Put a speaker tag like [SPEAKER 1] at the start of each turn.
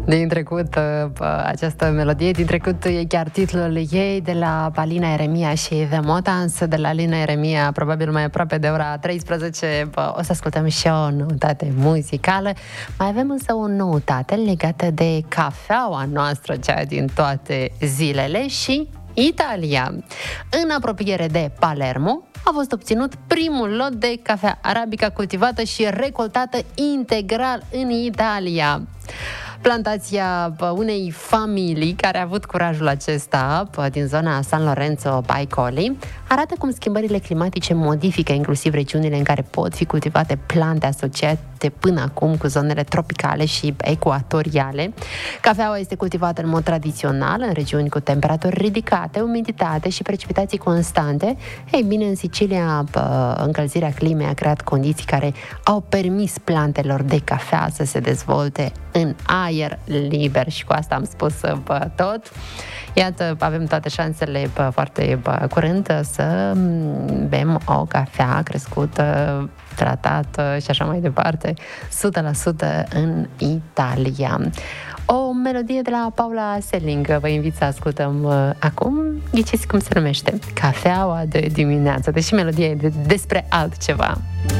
[SPEAKER 1] din trecut, această melodie din trecut e chiar titlul ei, de la Alina Eremia și The Motans. De la Alina Eremia, probabil mai aproape de ora 13, o să ascultăm și o noutate muzicală. Mai avem însă o noutate legată de cafeaua noastră, cea din toate zilele, și Italia. În apropiere de Palermo a fost obținut primul lot de cafea arabica cultivată și recoltată integral în Italia. Plantația unei familii care a avut curajul acesta din zona San Lorenzo Baicoli arată cum schimbările climatice modifică inclusiv regiunile în care pot fi cultivate plante asociate până acum cu zonele tropicale și ecuatoriale. Cafeaua este cultivată în mod tradițional în regiuni cu temperaturi ridicate, umiditate și precipitații constante. Ei bine, în Sicilia, încălzirea climei a creat condiții care au permis plantelor de cafea să se dezvolte în aer liber, și cu asta am spus tot. Iată, avem toate șansele foarte curând să bem o cafea crescută, tratată și așa mai departe, 100% în Italia. O melodie de la Paula Selling vă invit să ascultăm acum. Ghiciți cum se numește? Cafeaua de dimineață, deși melodia e despre altceva.